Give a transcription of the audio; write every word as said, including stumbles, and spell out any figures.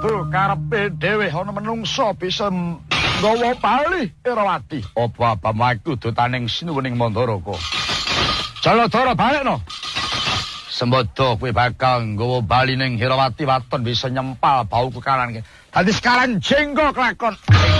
Duh, karepe dhewe ana menungso bisa nggawa bali Irawati. Apa bamaku dutaning sinuwuning Mandaraka. Jaladara balekno. Sembodo kuwi bakal nggawa bali ning Irawati waton bisa nyempal bau kekalan. Dadi sekaran jenggo kelakon.